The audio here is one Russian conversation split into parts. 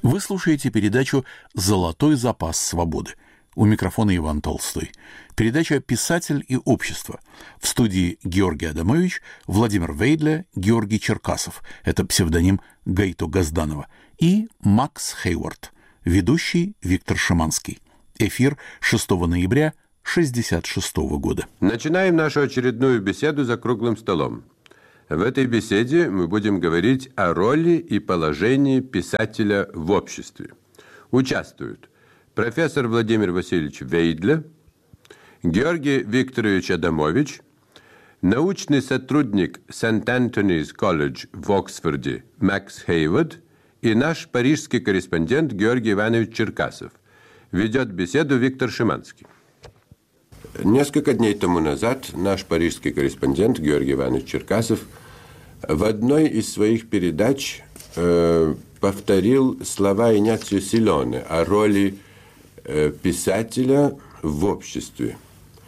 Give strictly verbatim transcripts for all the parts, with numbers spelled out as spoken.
Вы слушаете передачу «Золотой запас свободы». У микрофона Иван Толстой. Передача «Писатель и общество». В студии Георгий Адамович, Владимир Вейдле, Георгий Черкасов. Это псевдоним Гайто Газданова. И Макс Хейвард. Ведущий Виктор Шиманский. Эфир шестого ноября шестьдесят шестого года. Начинаем нашу очередную беседу за круглым столом. В этой беседе мы будем говорить о роли и положении писателя в обществе. Участвуют профессор Владимир Васильевич Вейдле, Георгий Викторович Адамович, научный сотрудник Сент-Антонис колледж в Оксфорде Макс Хейвард и наш парижский корреспондент Георгий Иванович Черкасов. Ведет беседу Виктор Шиманский. Несколько дней тому назад наш парижский корреспондент Георгий Иванович Черкасов в одной из своих передач э, повторил слова Игнацио Силоне о роли э, писателя в обществе.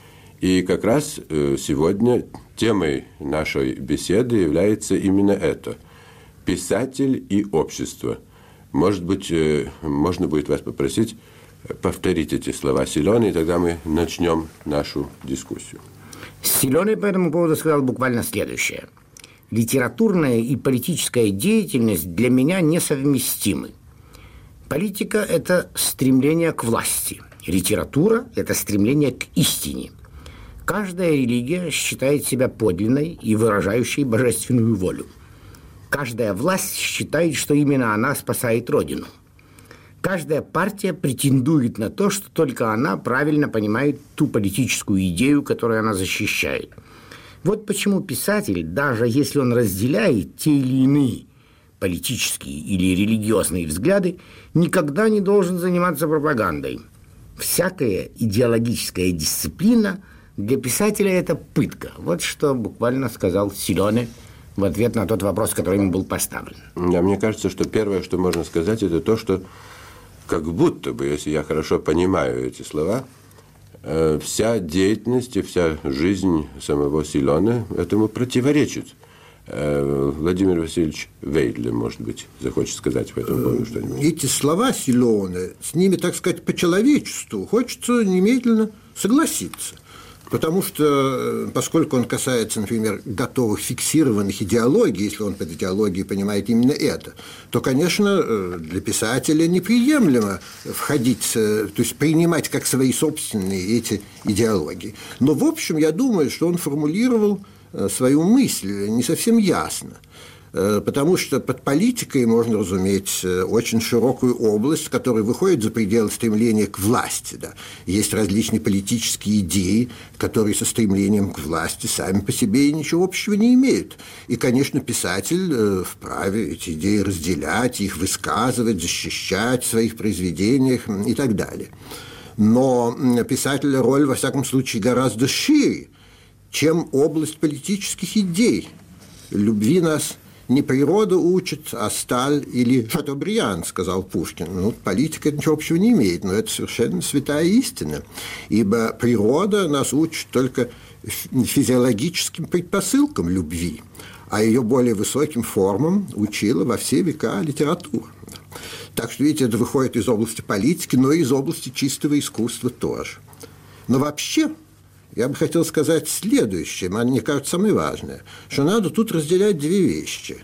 И как раз э, сегодня темой нашей беседы является именно это – писатель и общество. Может быть, э, можно будет вас попросить повторить эти слова Силоне, и тогда мы начнем нашу дискуссию. Силоне по этому поводу сказал буквально следующее. Литературная и политическая деятельность для меня несовместимы. Политика – это стремление к власти. Литература – это стремление к истине. Каждая религия считает себя подлинной и выражающей божественную волю. Каждая власть считает, что именно она спасает Родину. Каждая партия претендует на то, что только она правильно понимает ту политическую идею, которую она защищает. Вот почему писатель, даже если он разделяет те или иные политические или религиозные взгляды, никогда не должен заниматься пропагандой. Всякая идеологическая дисциплина для писателя – это пытка. Вот что буквально сказал Силоне в ответ на тот вопрос, который ему был поставлен. А мне кажется, что первое, что можно сказать, это то, что как будто бы, если я хорошо понимаю эти слова, э, вся деятельность и вся жизнь самого Силоне этому противоречит. Э, Владимир Васильевич Вейдле, может быть, захочет сказать по этому поводу что-нибудь. Эти слова Силоне, с ними, так сказать, по человечеству хочется немедленно согласиться. Потому что, поскольку он касается, например, готовых фиксированных идеологий, если он под идеологией понимает именно это, то, конечно, для писателя неприемлемо входить, то есть принимать как свои собственные эти идеологии. Но, в общем, я думаю, что он формулировал свою мысль не совсем ясно. Потому что под политикой можно разуметь очень широкую область, которая выходит за пределы стремления к власти. Да. Есть различные политические идеи, которые со стремлением к власти сами по себе ничего общего не имеют. И, конечно, писатель вправе эти идеи разделять, их высказывать, защищать в своих произведениях и так далее. Но писателя роль, во всяком случае, гораздо шире, чем область политических идей. Любви нас не природа учит, а сталь или Шатобриан, сказал Пушкин. Ну, политика ничего общего не имеет, но это совершенно святая истина. Ибо природа нас учит только физиологическим предпосылкам любви, а ее более высоким формам учила во все века литература. Так что, видите, это выходит из области политики, но и из области чистого искусства тоже. Но вообще я бы хотел сказать следующее, мне кажется, самое важное, что надо тут разделять две вещи.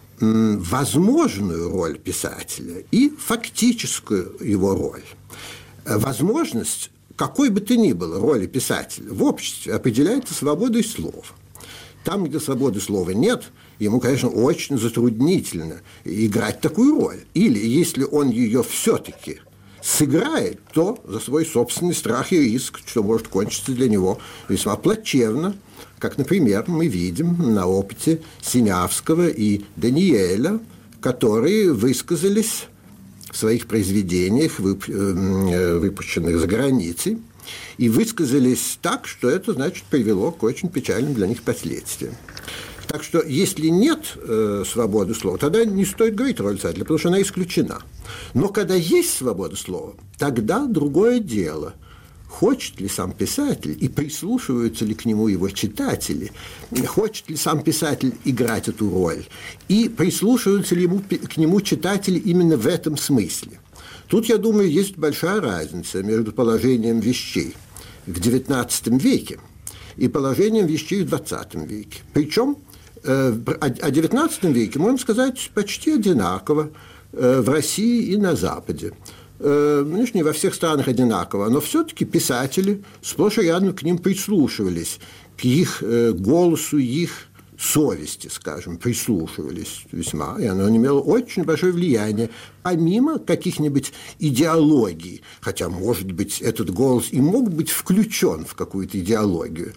Возможную роль писателя и фактическую его роль. Возможность какой бы то ни было роли писателя в обществе определяется свободой слова. Там, где свободы слова нет, ему, конечно, очень затруднительно играть такую роль. Или, если он ее все-таки сыграет, то за свой собственный страх и риск, что может кончиться для него весьма плачевно, как, например, мы видим на опыте Синявского и Даниэля, которые высказались в своих произведениях, выпущенных за границей, и высказались так, что это, значит, привело к очень печальным для них последствиям. Так что, если нет э, свободы слова, тогда не стоит говорить о роли писателя, потому что она исключена. Но когда есть свобода слова, тогда другое дело. хочет ли сам писатель и прислушиваются ли к нему его читатели, хочет ли сам писатель играть эту роль, и прислушиваются ли ему, к нему читатели именно в этом смысле. Тут, я думаю, есть большая разница между положением вещей в девятнадцатом веке и положением вещей в двадцатом веке. Причем э, о девятнадцатом веке, можно сказать, почти одинаково э, в России и на Западе. Э, конечно, не во всех странах одинаково, но все-таки писатели сплошь и рядом к ним прислушивались, к их э, голосу, их совести, скажем, прислушивались весьма, и оно имело очень большое влияние, помимо каких-нибудь идеологий, хотя, может быть, этот голос и мог быть включен в какую-то идеологию.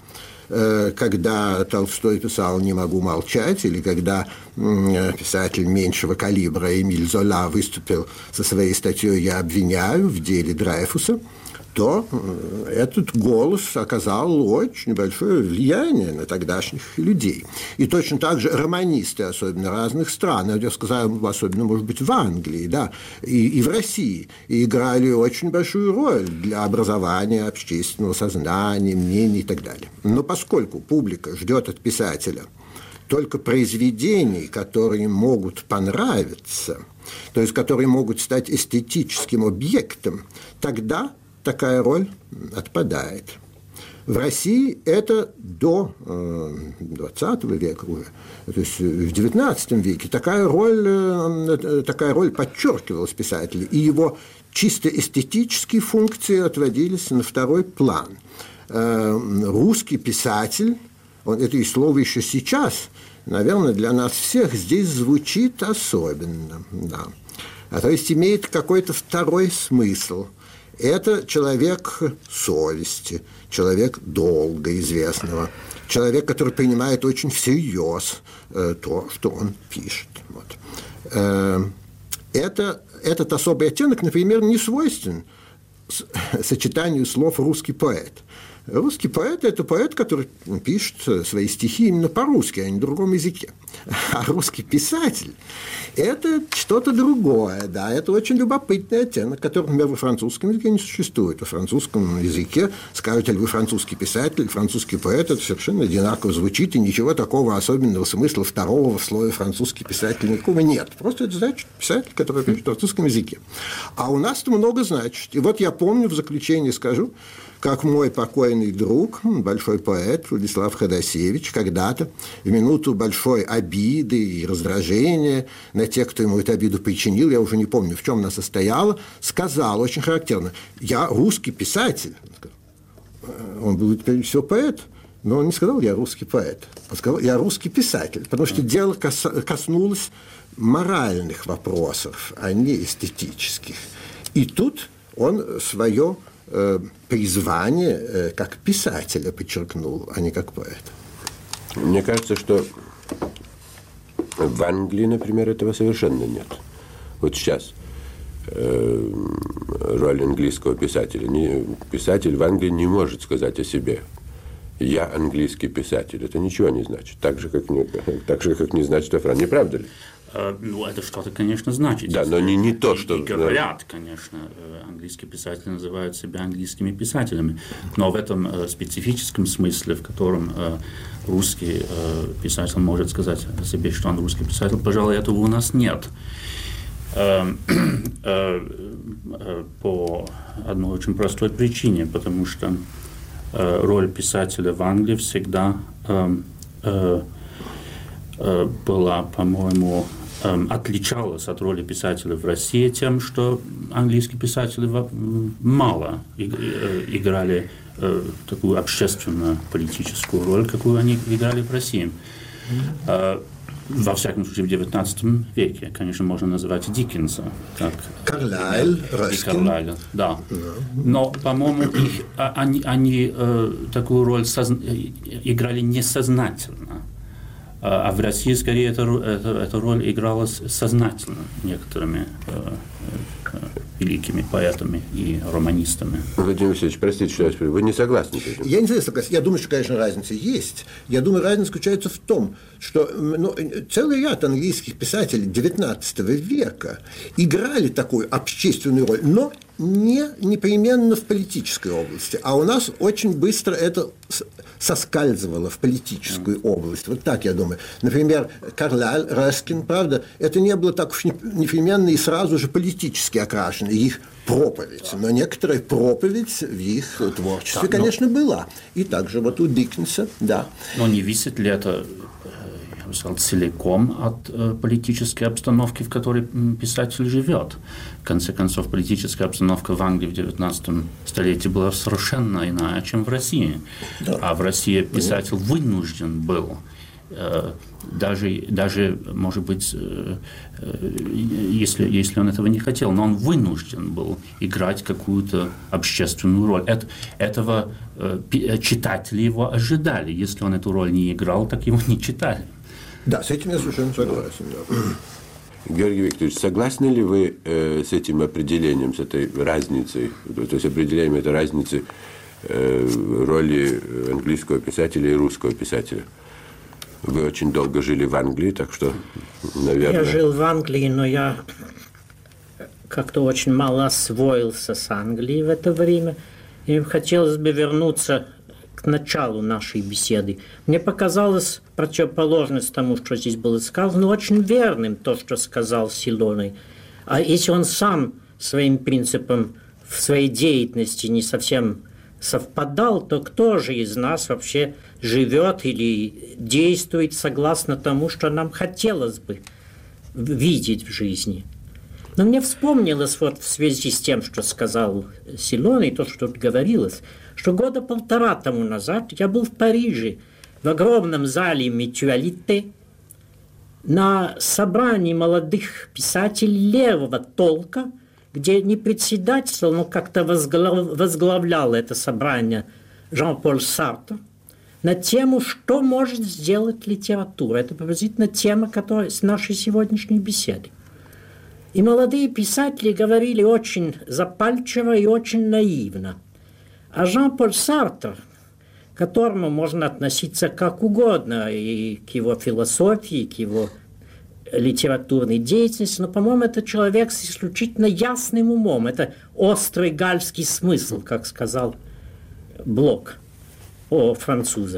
Когда Толстой писал «Не могу молчать», или когда писатель меньшего калибра Эмиль Зола выступил со своей статьей «Я обвиняю» в деле Дрейфуса, то этот голос оказал очень большое влияние на тогдашних людей. И точно так же романисты, особенно разных стран, я сказал, особенно, может быть, в Англии, да, и, и в России, и играли очень большую роль для образования общественного сознания, мнений и так далее. Но поскольку публика ждет от писателя только произведений, которые могут понравиться, то есть которые могут стать эстетическим объектом, тогда такая роль отпадает. В России это до двадцатого века уже, то есть в девятнадцатом веке такая роль, такая роль подчеркивалась писателя, и его чисто эстетические функции отводились на второй план. Русский писатель, он, это и слово еще сейчас, наверное, для нас всех здесь звучит особенно, да. А то есть имеет какой-то второй смысл. Это человек совести, человек долга известного, человек, который принимает очень всерьез э, то, что он пишет. Вот. Э, это, этот особый оттенок, например, не свойствен сочетанию слов «русский поэт». Русский поэт – это поэт, который пишет свои стихи именно по-русски, а не на другом языке. А русский писатель – это что-то другое, да, это очень любопытный оттенок, который, например, во французском языке не существует. Во французском языке скажете ли вы французский писатель, французский поэт – это совершенно одинаково звучит, и ничего такого особенного смысла второго в слое французский писатель никакого нет. Просто это значит писатель, который пишет на французском языке. А у нас-то много значит. И вот я помню, в заключение скажу, как мой покойный друг, большой поэт Владислав Ходосевич, когда-то в минуту большой обиды и раздражения на тех, кто ему эту обиду причинил, я уже не помню, в чем она состояла, сказал очень характерно: «Я русский писатель». Он был, прежде всего, поэт, но он не сказал «я русский поэт», он сказал «я русский писатель», потому что дело коснулось моральных вопросов, а не эстетических. И тут он свое призвание как писателя подчеркнул, а не как поэта. Мне кажется, что в Англии, например, этого совершенно нет. Вот сейчас э, роль английского писателя. Не, писатель в Англии не может сказать о себе: «Я английский писатель». Это ничего не значит. Так же, как не, так же, как не значит во Франции. Не правда ли? Ну, это что-то, конечно, значит. Да, но не, не то, что... И говорят, конечно, английские писатели называют себя английскими писателями, но в этом специфическом смысле, в котором русский писатель может сказать о себе, что он русский писатель, пожалуй, этого у нас нет. По одной очень простой причине, потому что роль писателя в Англии всегда была, по-моему, отличалась от роли писателя в России тем, что английские писатели мало играли такую общественную политическую роль, какую они играли в России. Во всяком случае, в девятнадцатом веке, конечно, можно называть Диккенса. Как Карлайль, Раскин. Карлайля, да. Но, по-моему, их, они, они такую роль созна... играли несознательно. А в России, скорее, эта, эта, эта роль игралась сознательно некоторыми э, э, великими поэтами и романистами. Владимир Васильевич, простите, что я спрошу, вы не согласны с этим? Я не согласен. Я думаю, что, конечно, разница есть. Я думаю, разница заключается в том, что ну, целый ряд английских писателей девятнадцатого века играли такую общественную роль, но не непременно в политической области. А у нас очень быстро это соскальзывало в политическую область. Вот так я думаю. Например, Карлайль, Рескин, правда, это не было так уж непременно и сразу же политически окрашено, их проповедь. Но некоторая проповедь в их творчестве, да, конечно, но... была. И также вот у Диккенса, да. Но не висит ли это, я бы сказал, целиком от э, политической обстановки, в которой писатель живет? В конце концов, политическая обстановка в Англии в девятнадцатом столетии была совершенно иная, чем в России. Да. А в России писатель вынужден был, э, даже, даже, может быть, э, э, если, если он этого не хотел, но он вынужден был играть какую-то общественную роль. Это, этого э, читатели его ожидали. Если он эту роль не играл, так его не читали. Да, с этим я совершенно согласен. Да. Георгий Викторович, согласны ли вы э, с этим определением, с этой разницей, то есть определением этой разницы э, роли английского писателя и русского писателя? Вы очень долго жили в Англии, так что, наверное... Я жил в Англии, но я как-то очень мало освоился с Англией в это время. И хотелось бы вернуться к началу нашей беседы. Мне показалось противоположность тому, что здесь было сказано, очень верным то, что сказал Силоний. А если он сам своим принципом в своей деятельности не совсем совпадал, то кто же из нас вообще живет или действует согласно тому, что нам хотелось бы видеть в жизни? Но мне вспомнилось вот в связи с тем, что сказал Силоний, то, что тут говорилось, что года полтора тому назад я был в Париже, в огромном зале Мютуалите, на собрании молодых писателей левого толка, где не председательствовал, но как-то возглав... возглавлял это собрание Жан-Поль Сартр, на тему, что может сделать литература. Это приблизительно тема, которая с нашей сегодняшней беседы. И молодые писатели говорили очень запальчиво и очень наивно. А Жан-Поль Сартр, к которому можно относиться как угодно, и к его философии, и к его литературной деятельности, но, по-моему, это человек с исключительно ясным умом. Это острый гальский смысл, как сказал Блок о французах.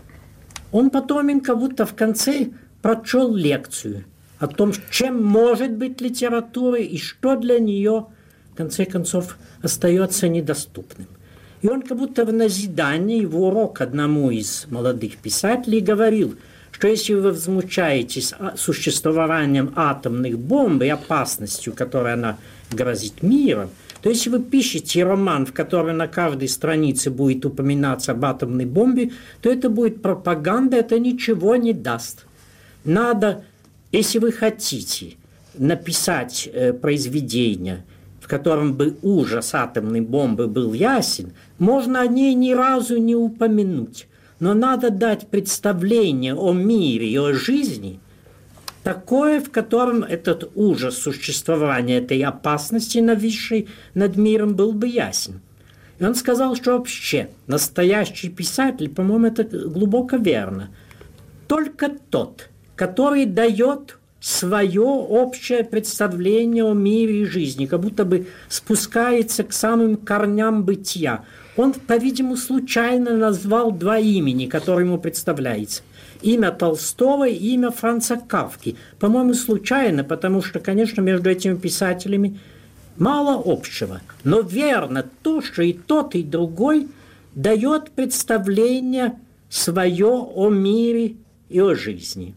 Он потом им как будто в конце прочел лекцию о том, чем может быть литература и что для нее, в конце концов, остается недоступным. И он как будто в назидании, в урок одному из молодых писателей говорил, что если вы возмущаетесь существованием атомных бомб и опасностью, которой она грозит миром, то если вы пишете роман, в котором на каждой странице будет упоминаться об атомной бомбе, то это будет пропаганда, это ничего не даст. Надо, если вы хотите написать э, произведение, в котором бы ужас атомной бомбы был ясен, можно о ней ни разу не упомянуть. Но надо дать представление о мире и о жизни такое, в котором этот ужас существования этой опасности, нависшей над миром, был бы ясен. И он сказал, что вообще настоящий писатель, по-моему, это глубоко верно, только тот, который дает свое общее представление о мире и жизни, как будто бы спускается к самым корням бытия. Он, по-видимому, случайно назвал два имени, которые ему представляются. Имя Толстого и имя Франца Кафки. По-моему, случайно, потому что, конечно, между этими писателями мало общего. Но верно то, что и тот, и другой дает представление свое о мире и о жизни.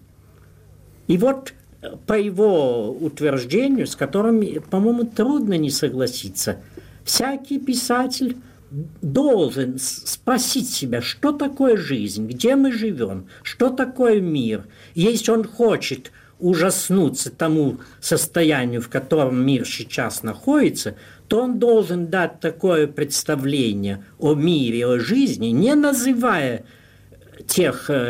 И вот по его утверждению, с которым, по-моему, трудно не согласиться, всякий писатель должен спросить себя, что такое жизнь, где мы живем, что такое мир. Если он хочет ужаснуться тому состоянию, в котором мир сейчас находится, то он должен дать такое представление о мире, о жизни, не называя тех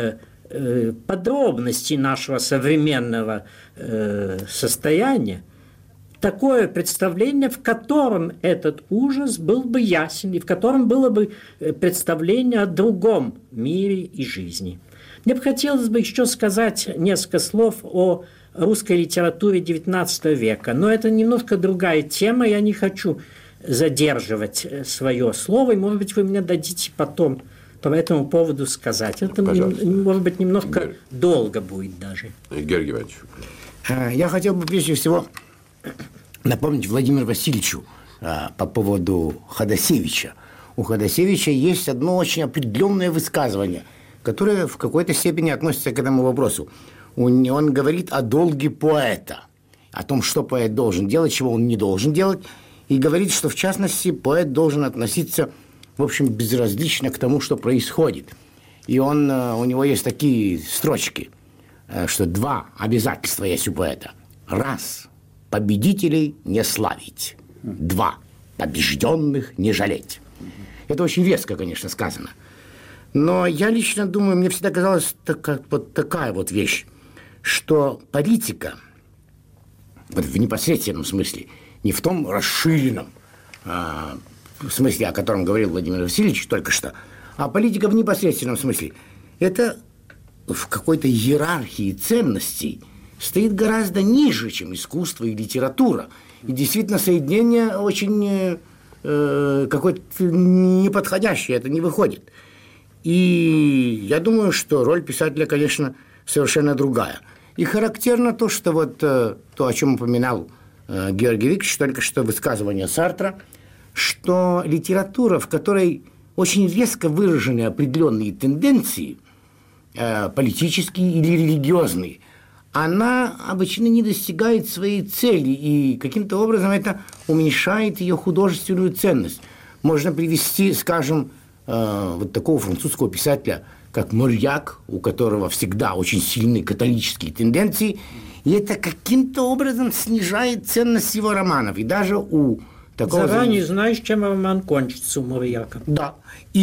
э, подробностей нашего современного э, состояния, такое представление, в котором этот ужас был бы ясен, и в котором было бы представление о другом мире и жизни. Мне бы хотелось бы еще сказать несколько слов о русской литературе девятнадцатого века, но это немножко другая тема, я не хочу задерживать свое слово, и, может быть, вы мне дадите потом по этому поводу сказать. Это, Пожалуйста. может быть, немножко Георгий. долго будет даже. Георгий Иванович. Я хотел бы прежде всего напомнить Владимиру Васильевичу а, по поводу Ходосевича. У Ходосевича есть одно очень определенное высказывание, которое в какой-то степени относится к этому вопросу. Он, он говорит о долге поэта, о том, что поэт должен делать, чего он не должен делать, и говорит, что в частности поэт должен относиться, в общем, безразлично к тому, что происходит. И он, у него есть такие строчки, что два обязательства есть у поэта. Раз – победителей не славить. Два – побежденных не жалеть. Это очень веско, конечно, сказано. Но я лично думаю, мне всегда казалась такая вот, такая вот вещь, что политика, вот в непосредственном смысле, не в том расширенном а, смысле, о котором говорил Владимир Васильевич только что, а политика в непосредственном смысле, это в какой-то иерархии ценностей стоит гораздо ниже, чем искусство и литература. И действительно соединение очень э, какое-то неподходящее, это не выходит. И я думаю, что роль писателя, конечно, совершенно другая. И характерно то, что вот э, то, о чем упоминал э, Георгий Викторович, только что высказывание Сартра, что литература, в которой очень резко выражены определенные тенденции, э, политические или религиозные, она обычно не достигает своей цели, и каким-то образом это уменьшает ее художественную ценность. Можно привести, скажем, э, вот такого французского писателя, как Морьяк, у которого всегда очень сильные католические тенденции, и это каким-то образом снижает ценность его романов. И даже у такого... Заранее знаешь, чем роман кончится у Морьяка. Да.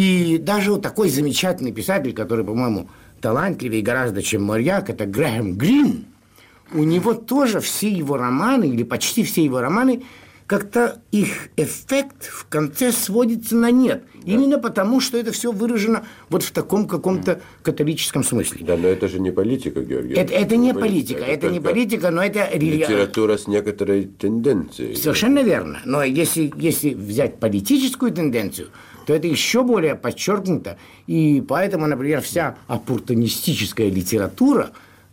И даже у такой замечательный писатель, который, по-моему, талантливее гораздо, чем Морьяк, это Грэхэм Грин. У него тоже все его романы, или почти все его романы, как-то их эффект в конце сводится на нет. Да. Именно потому, что это все выражено вот в таком каком-то католическом смысле. Да, но это же не политика, Георгий. Это, это не политика, это, это не политика, но это... Литература с некоторой тенденцией. Совершенно верно. Но если, если взять политическую тенденцию, то это еще более подчеркнуто. И поэтому, например, вся оппортунистическая литература,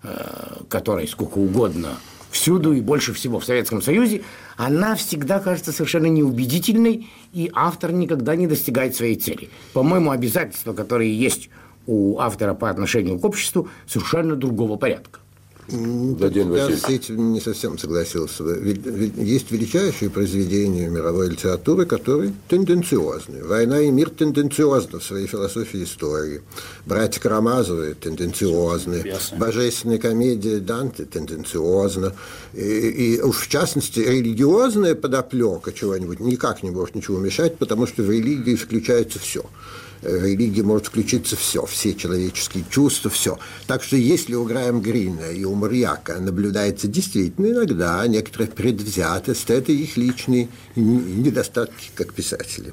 которой сколько угодно всюду и больше всего в Советском Союзе, она всегда кажется совершенно неубедительной, и автор никогда не достигает своей цели. По-моему, обязательства, которые есть у автора по отношению к обществу, совершенно другого порядка. Владимир Я с этим не совсем согласился. Есть величайшие произведения мировой литературы, которые тенденциозны. «Война и мир» тенденциозны в своей философии истории. «Братья Карамазовы» тенденциозны. «Божественная комедия» Данте тенденциозна. И, и уж в частности религиозная подоплека чего-нибудь никак не может ничего мешать, потому что в религии включается все. В религии может включиться все, все человеческие чувства, все. Так что если у Грэхэма Грина и у Морьяка наблюдается действительно иногда некоторая предвзятость, это их личные недостатки как писатели.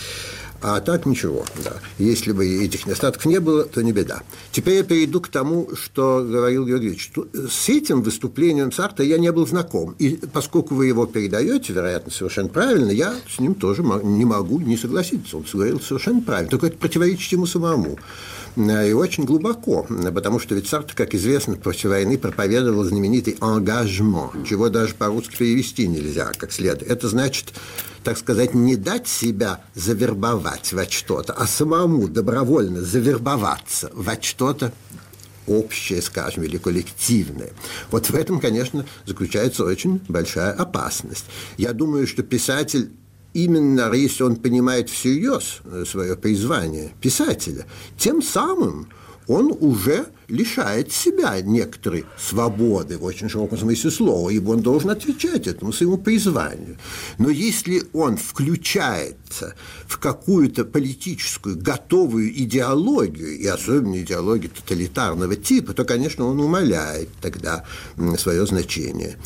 А так ничего, да. Если бы этих недостатков не было, то не беда. Теперь я перейду к тому, что говорил Георгий Ильич. С этим выступлением Сартра я не был знаком. И поскольку вы его передаете, вероятно, совершенно правильно, я с ним тоже не могу не согласиться. Он говорил совершенно правильно. Только это противоречит ему самому. И очень глубоко, потому что ведь Сартр, как известно, против войны проповедовал знаменитый «engagement», чего даже по-русски перевести нельзя как следует. Это значит, так сказать, не дать себя завербовать во что-то, а самому добровольно завербоваться во что-то общее, скажем, или коллективное. Вот в этом, конечно, заключается очень большая опасность. Я думаю, что писатель, именно если он понимает всерьез свое призвание писателя, тем самым он уже лишает себя некоторой свободы в очень широком смысле слова, ибо он должен отвечать этому своему призванию. Но если он включается в какую-то политическую готовую идеологию, и особенно идеологию тоталитарного типа, то, конечно, он умаляет тогда свое значение.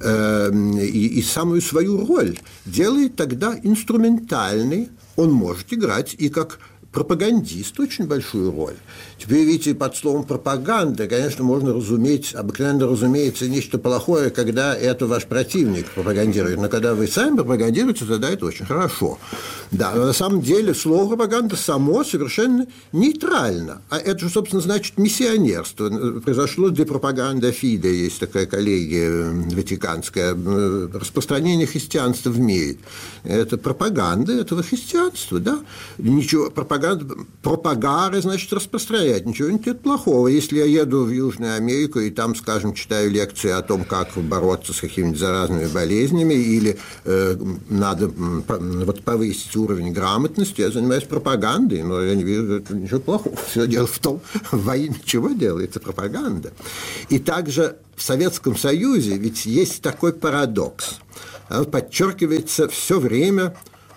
И, и самую свою роль делает тогда инструментальной. Он может играть и как пропагандист очень большую роль. Теперь, видите, под словом «пропаганда», конечно, можно разуметь, обыкновенно разумеется, нечто плохое, когда это ваш противник пропагандирует. Но когда вы сами пропагандируете, тогда это очень хорошо. Да, но на самом деле слово «пропаганда» само совершенно нейтрально. А это же, собственно, значит миссионерство. Произошло де пропаганда фиде, есть такая коллегия ватиканская, распространение христианства в мире. Это пропаганда этого христианства, да? Ничего, пропаганда, пропагары, значит, распространять. Ничего нет плохого. Если я еду в Южную Америку и там, скажем, читаю лекции о том, как бороться с какими-нибудь заразными болезнями, или э, надо вот, повысить уровень грамотности, я занимаюсь пропагандой, но я не вижу ничего плохого. Все дело в том, во имя чего делается пропаганда. И также в Советском Союзе ведь есть такой парадокс. Он подчеркивается все время: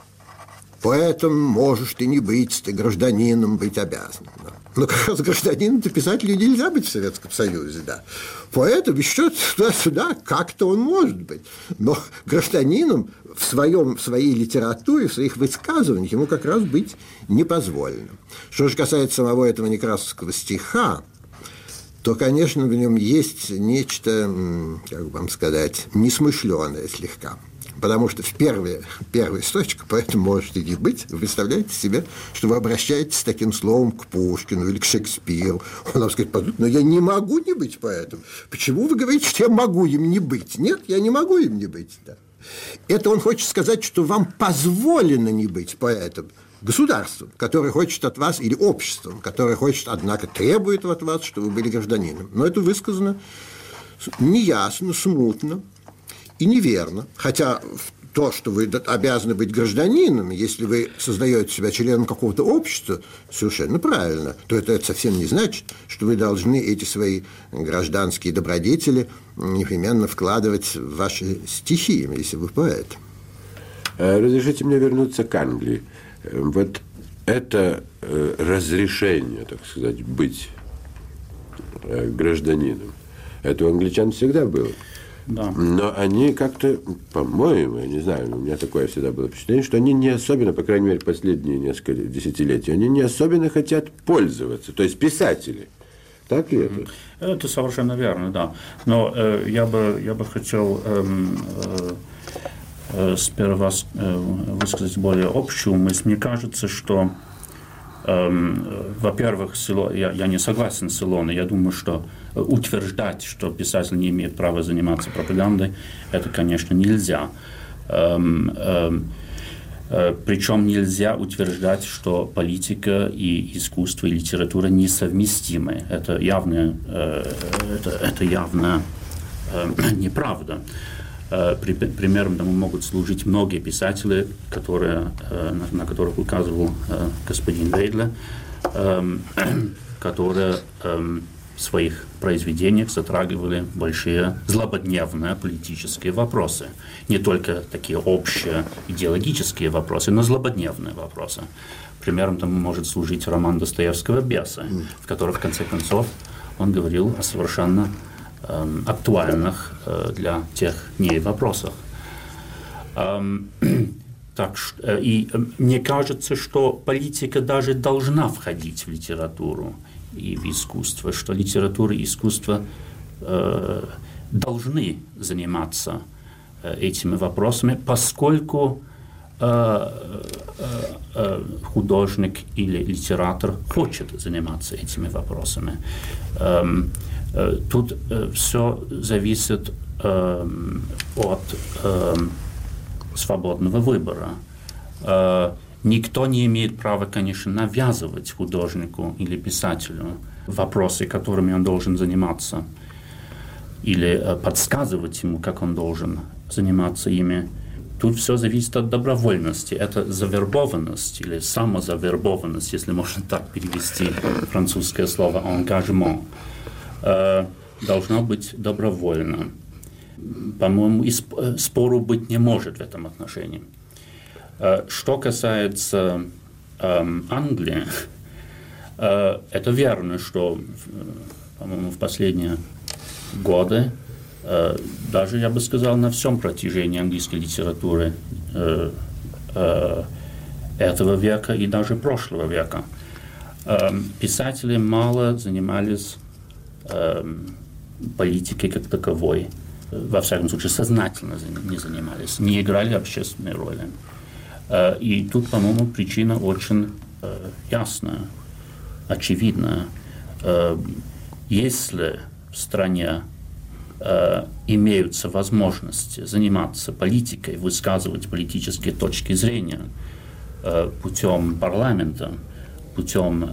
поэтому можешь ты не быть, ты гражданином быть обязан. Да. Но как раз гражданином-то писателю нельзя быть в Советском Союзе, да. Поэтому еще туда-сюда как-то он может быть. Но гражданином в, своем, в своей литературе, в своих высказываниях ему как раз быть не позволено. Что же касается самого этого некрасовского стиха, то, конечно, в нем есть нечто, как вам сказать, несмышленое слегка. Потому что в первые, первая строчка, поэтому можете не быть, вы представляете себе, что вы обращаетесь с таким словом к Пушкину или к Шекспиру. Он вам скажет: но я не могу не быть поэтом. Почему вы говорите, что я могу им не быть? Нет, я не могу им не быть. Да. Это он хочет сказать, что вам позволено не быть поэтом. Государством, которое хочет от вас, или обществом, которое хочет, однако, требует от вас, чтобы вы были гражданином. Но это высказано неясно, смутно и неверно. Хотя то, что вы обязаны быть гражданином, если вы создаете себя членом какого-то общества, совершенно правильно, то это, это совсем не значит, что вы должны эти свои гражданские добродетели непременно вкладывать в ваши стихи, если вы поэт. Разрешите мне вернуться к Англии. Вот это разрешение, так сказать, быть гражданином, это у англичан всегда было. Да. Но они как-то, по-моему, я не знаю, у меня такое всегда было впечатление, что они не особенно, по крайней мере, последние несколько десятилетий, они не особенно хотят пользоваться, то есть писатели. Так ли это? Это совершенно верно, да. Но э, я, бы, я бы хотел э, э, сперва э, высказать более общую мысль. Мне кажется, что, э, во-первых, я, я не согласен с Илоной. Я думаю, что утверждать, что писатель не имеет права заниматься пропагандой, это, конечно, нельзя. Эм, эм, э, причем нельзя утверждать, что политика и искусство, и литература несовместимы. Это явно, э, это, это явно э, неправда. Э, при, примером тому могут служить многие писатели, которые, э, на, на которых указывал э, господин Вейдле, э, которые э, в своих произведениях затрагивали большие злободневные политические вопросы. Не только такие общие идеологические вопросы, но злободневные вопросы. Примером тому может служить роман Достоевского «Бесы», в котором, в конце концов, он говорил о совершенно э, актуальных э, для тех дней вопросах. Эм, так, э, и э, мне кажется, что политика даже должна входить в литературу и в искусство, что литература и искусство э, должны заниматься э, этими вопросами, поскольку э, э, художник или литератор хочет заниматься этими вопросами. Э, э, тут э, все зависит э, от э, свободного выбора. Э, Никто не имеет права, конечно, навязывать художнику или писателю вопросы, которыми он должен заниматься, или подсказывать ему, как он должен заниматься ими. тут все зависит от добровольности. Это завербованность или самозавербованность, если можно так перевести французское слово «engagement», должно быть добровольно. По-моему, и спору быть не может в этом отношении. Что касается Англии, это верно, что, по-моему, в последние годы, даже, я бы сказал, на всем протяжении английской литературы этого века и даже прошлого века писатели мало занимались политикой как таковой. Во всяком случае, сознательно не занимались, не играли общественной роли. И тут, по-моему, причина очень ясная, очевидная. Если в стране имеются возможности заниматься политикой, высказывать политические точки зрения путем парламента, путем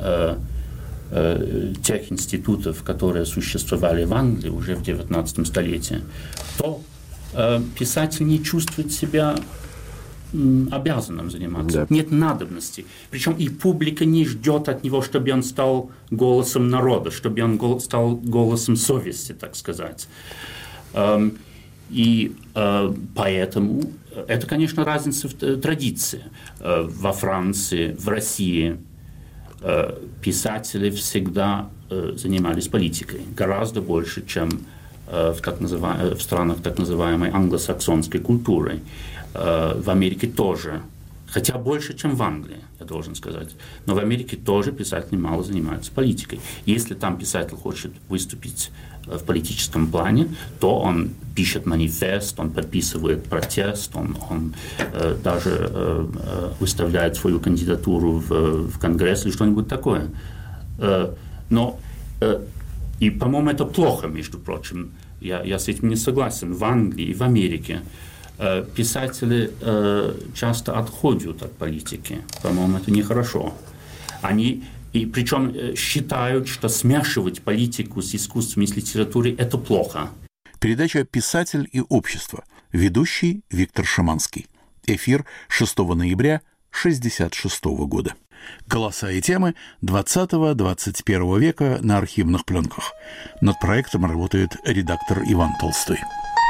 тех институтов, которые существовали в Англии уже в девятнадцатом столетии, то э, писатель не чувствует себя м, обязанным заниматься. Да. Нет надобности. Причем и публика не ждет от него, чтобы он стал голосом народа, чтобы он гол- стал голосом совести, так сказать. Эм, и э, поэтому это, конечно, разница в э, традиции. Э, во Франции, в России писатели всегда э, занимались политикой, гораздо больше, чем э, в, так называ... в странах так называемой англосаксонской культуры. Э, в Америке тоже, хотя больше, чем в Англии, я должен сказать. Но в Америке тоже писатели мало занимаются политикой. Если там писатель хочет выступить в политическом плане, то он пишет манифест, он подписывает протест, он, он э, даже э, выставляет свою кандидатуру в, в Конгресс или что-нибудь такое. Э, но, э, и, по-моему, это плохо, между прочим. Я, я с этим не согласен. В Англии и в Америке э, писатели э, часто отходят от политики. По-моему, это нехорошо. Они И причем считают, что смешивать политику с искусством и с литературой – это плохо. Передача «Писатель и общество». Ведущий Виктор Шиманский. Эфир шестого ноября шестьдесят шестого года. Голоса и темы двадцатого-двадцать первого века на архивных пленках. Над проектом работает редактор Иван Толстой.